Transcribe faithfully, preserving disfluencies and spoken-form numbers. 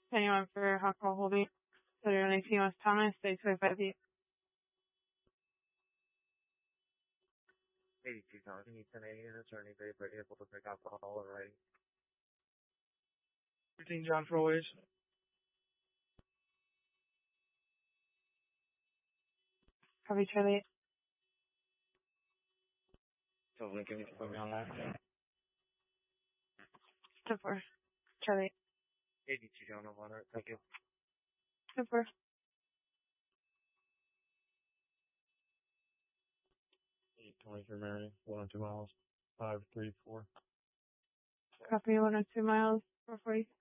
Anyone for Hawkwall holding. So you're nineteen West Thomas, stay twenty-five feet. eighty-two Thomas, you need ten eighty units or anybody able to pick up all already. fifteen John for always. Copy Charlie. So Lincoln, you can put me on that. ten four. Charlie. eighty-two John, I'm on it. Thank you. ten four. eight twenty for Mary, one and two miles. five three four. Copy one and two miles. four forty.